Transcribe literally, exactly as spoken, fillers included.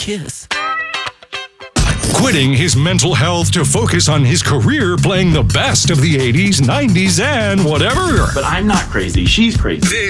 kiss. Quitting his mental health to focus on his career playing the best of the eighties, nineties, and whatever. But I'm not crazy. She's crazy.